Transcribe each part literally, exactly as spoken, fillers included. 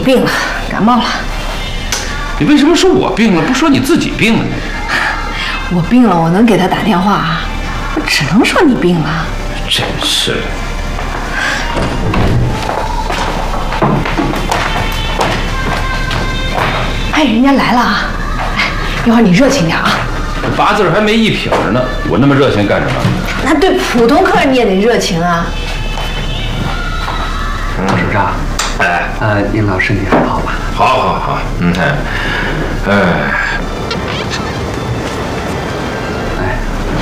病了，感冒了。 你为什么说我病了，不说你自己病了呢？ 我病了，我能给他打电话啊？我只能说你病了。 真是的。 哎，人家来了啊！哎，一会儿你热情点啊。 八字还没一撇呢，我那么热情干什么？ 那对普通客人你也得热情啊。 董事长，哎，呃，殷老师你还好吧？ 好，好，好，嗯，哎，哎， 哎，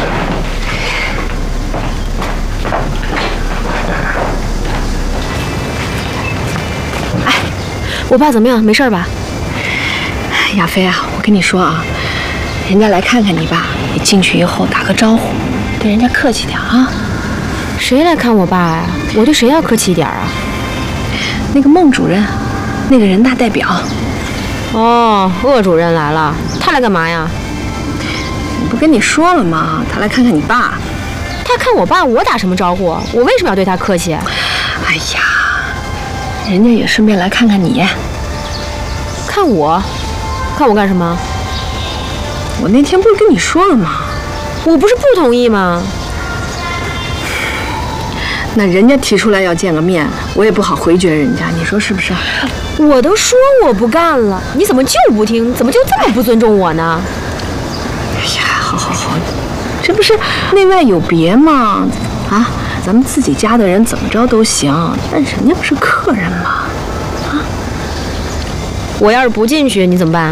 哎，我爸怎么样？没事吧？ 亚飞啊，我跟你说啊，人家来看看你爸，你进去以后打个招呼，对人家客气点啊。 谁来看我爸呀？我对谁要客气一点啊？ 那个孟主任，那个人大代表。 哦，鄂主任来了，他来干嘛呀？ 我不跟你说了吗？他来看看你爸。 他看我爸，我打什么招呼？我为什么要对他客气？ 哎呀，人家也顺便来看看你。 看我？看我干什么？ 我那天不是跟你说了吗？ 我不是不同意吗？ 那人家提出来要见个面，我也不好回绝人家，你说是不是？ 我都说我不干了，你怎么就不听？怎么就这么不尊重我呢？ 哎呀，好好好，这不是内外有别吗？啊，咱们自己家的人怎么着都行，但人家不是客人吗？啊， 我要是不进去，你怎么办？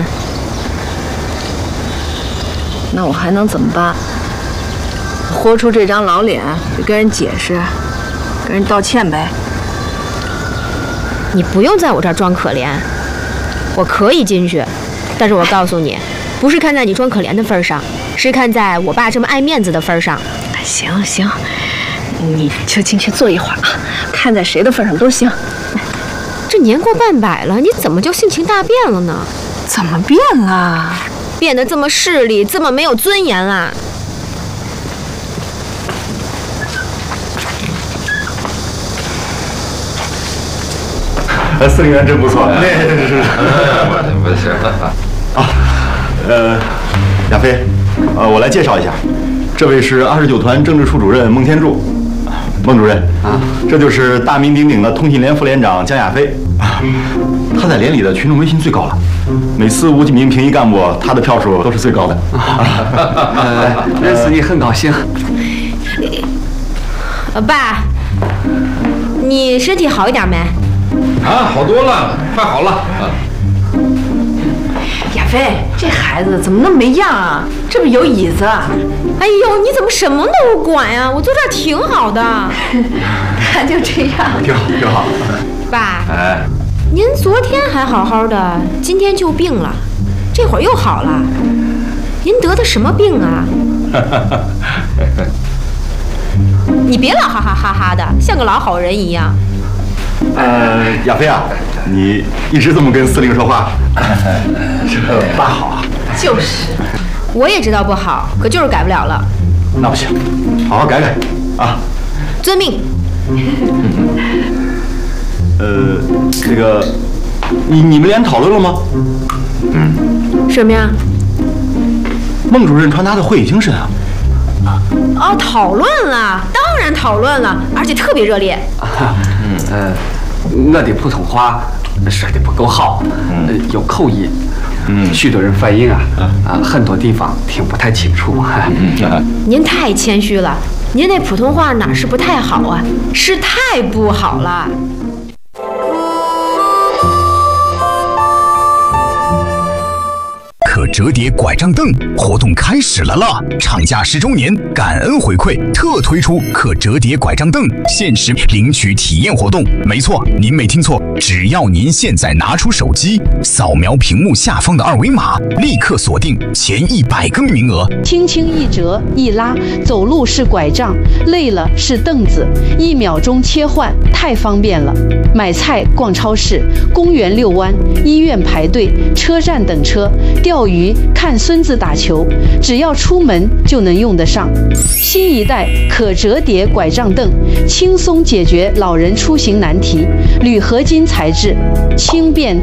那我还能怎么办？豁出这张老脸，就跟人解释，跟人道歉呗。 你不用在我这儿装可怜，我可以进去，但是我告诉你，不是看在你装可怜的份上，是看在我爸这么爱面子的份上。 行行，你就进去坐一会儿啊，看在谁的份上都行。 这年过半百了，你怎么就性情大变了呢？ 怎么变了？ 变得这么势利，这么没有尊严啊！ 呃，司令员真不错，那是是是， 我不行啊，呃，亚飞，呃，我来介绍一下，这位是二十九团政治处主任孟天柱，孟主任啊，这就是大名鼎鼎的通信连副连长江亚飞，他在连里的群众威信最高了，每次吴启明评议干部，他的票数都是最高的。 呃，认识你很高兴。 呃，爸，你身体好一点没？ 啊，好多了，快好了啊！ 亚飞，这孩子怎么那么没样啊？这不有椅子？ 哎呦，你怎么什么都管呀？我坐这儿挺好的。 他就这样， 挺好，挺好。 爸， 哎， 您昨天还好好的，今天就病了，这会儿又好了。您得的什么病啊？你别老哈哈哈哈的，像个老好人一样。 呃，亚飞啊，你一直这么跟司令说话，这不大好啊。 就是， 我也知道不好，可就是改不了了。 那不行，好好改改啊。 遵命。 呃，这个，你你们连讨论了吗？ 嗯。什么呀？ 孟主任传达的会议精神啊。 哦，讨论了，当然讨论了，而且特别热烈。 嗯呃，我的普通话说的不够好，呃，有口音，嗯，许多人反映啊，啊，很多地方听不太清楚。 您太谦虚了，您那普通话哪是不太好啊，是太不好了。 可折叠拐杖凳活动开始了啦！厂家十周年感恩回馈，特推出可折叠拐杖凳限时领取体验活动。没错，您没听错，只要您现在拿出手机，扫描屏幕下方的二维码，立刻锁定前一百个名额。 轻轻一折一拉，走路是拐杖，累了是凳子，一秒钟切换，太方便了。买菜、逛超市、公园遛弯、医院排队、车站等车、钓鱼、看孙子打球，只要出门就能用得上。新一代可折叠拐杖凳，轻松解决老人出行难题，铝合金材质，轻便